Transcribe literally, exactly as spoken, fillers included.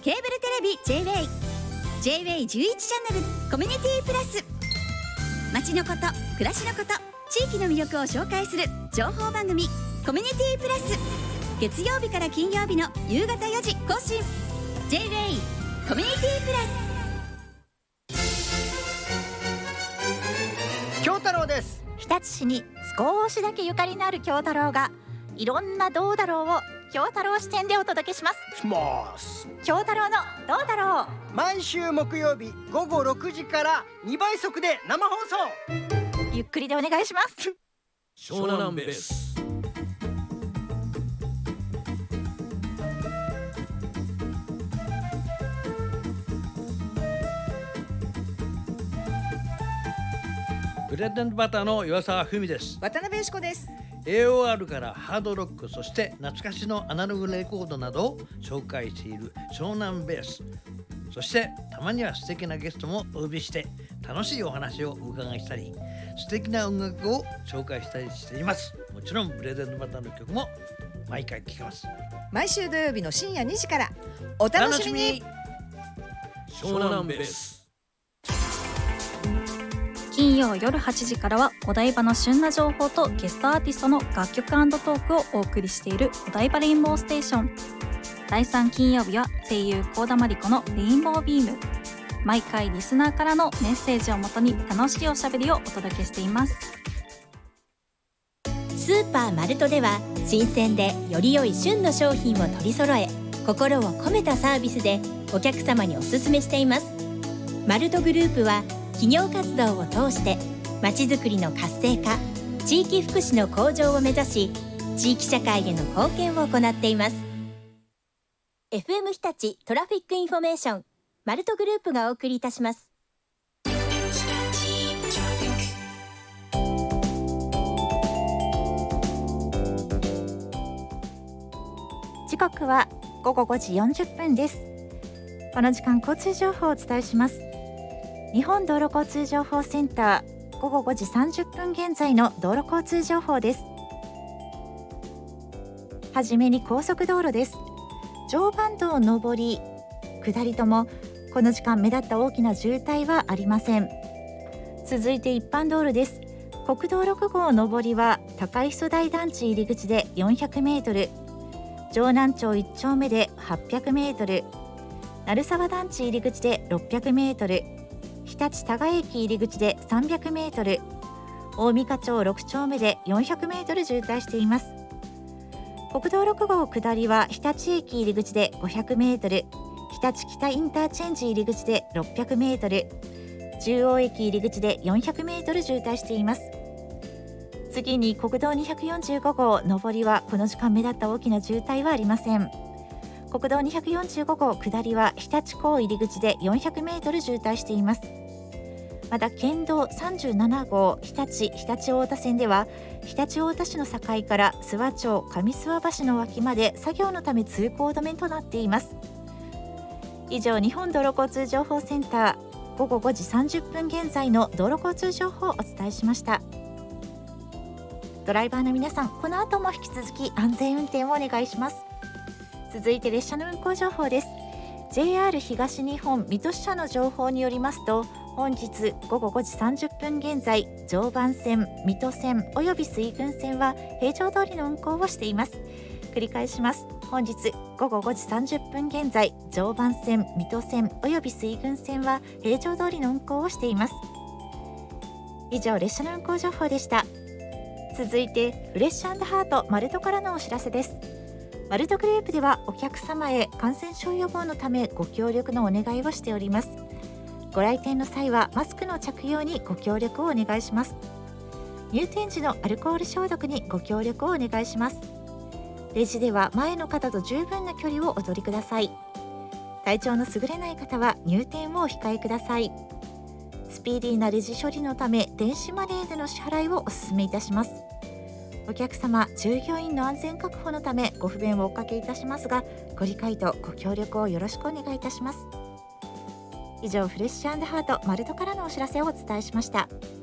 ケーブルテレビ ジェイウェイ ジェイウェイじゅういち チャンネルコミュニティプラス、街のこと、暮らしのこと、地域の魅力を紹介する情報番組コミュニティプラス、月曜日から金曜日の夕方よじ更新。 ジェイウェイ コミュニティプラス。京太郎です。 日立市に少しだけゆかりのある京太郎がいろんなどうだろうを京太郎視点でお届けします。 します京太郎のどうだろう、 毎週木曜日ごごろくじからにばい速で生放送。 ゆっくりでお願いします。 湘南ベース。ブレッド&バターの岩沢文です。 渡辺由子です。 エーオーアール からハードロック、そして懐かしのアナログレコードなどを紹介している湘南ベース。そしてたまには素敵なゲストもお呼びして楽しいお話をお伺いしたり、素敵な音楽を紹介したりしています。もちろんブレッド&バターの曲も毎回聴けます。 毎週土曜日の深夜にじからお楽しみに。 湘南ベース。 金曜夜はちじからはお台場の旬な情報とゲストアーティストの楽曲&トークをお送りしているお台場レインボーステーション。だいさん金曜日は声優幸田真理子のレインボービーム。毎回リスナーからのメッセージをもとに楽しいおしゃべりをお届けしています。 スーパーマルトでは新鮮でより良い旬の商品を取り揃え、心を込めたサービスでお客様にお勧めしています。マルトグループは企業活動を通してまちづくりの活性化、地域福祉の向上を目指し、地域社会への貢献を行っています。 エフエム 日立トラフィックインフォメーション、マルトグループがお送りいたします。 時刻はごごごじよんじゅっぷんです。この時間交通情報をお伝えします。日本道路交通情報センターごごごじさんじゅっぷん現在の道路交通情報です。はじめに高速道路です。常磐道上り下りともこの時間目立った大きな渋滞はありません。続いて一般道路です。国道ろく号上りは高磯台団地入り口でよんひゃくメートル、城南町いっ丁目ではっぴゃくメートル、鳴沢団地入り口でろっぴゃくメートル、日立多賀駅入り口でさんびゃくメートル、大三課町ろく丁目でよんひゃくメートル渋滞しています。国道ろく号下りは日立駅入り口でごひゃくメートル、日立北インターチェンジ入り口でろっぴゃくメートル、中央駅入り口でよんひゃくメートル渋滞しています。次に国道にひゃくよんじゅうご号上りはこの時間目立った大きな渋滞はありません。国道にひゃくよんじゅうご号下りは日立港入り口でよんひゃくメートル渋滞しています。また県道さんじゅうなな号日立日立太田線では日立太田市の境から諏訪町上諏訪橋の脇まで作業のため通行止めとなっています。以上、日本道路交通情報センターごごごじさんじゅっぷん現在の道路交通情報をお伝えしました。ドライバーの皆さん、この後も引き続き安全運転をお願いします。続いて列車の運行情報です。 ジェイアール 東日本水戸支社の情報によりますと、本日ごごごじさんじゅっぷん現在、常磐線、水戸線および水郡線は平常通りの運行をしています。繰り返します。本日ごごごじさんじゅっぷん現在、常磐線、水戸線および水郡線は平常通りの運行をしています。以上、列車の運行情報でした。続いてフレッシュ&ハートマルトからのお知らせです。マルトグループではお客様へ感染症予防のためご協力のお願いをしております。ご来店の際はマスクの着用にご協力をお願いします。入店時のアルコール消毒にご協力をお願いします。レジでは前の方と十分な距離をお取りください。体調の優れない方は入店をお控えください。スピーディーなレジ処理のため電子マネーでの支払いをお勧めいたします。お客様、従業員の安全確保のためご不便をおかけいたしますが、ご理解とご協力をよろしくお願いいたします。以上、フレッシュ&ハートマルトからのお知らせをお伝えしました。